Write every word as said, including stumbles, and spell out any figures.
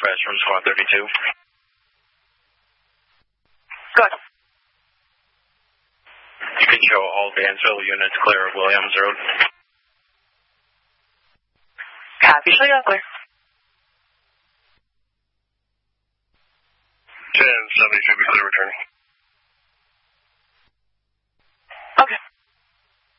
dispatch from Squad thirty-two. Good. You can show all Dansville units clear of Williams Road. Copy. Show you clear. ten seventy should be clear returning.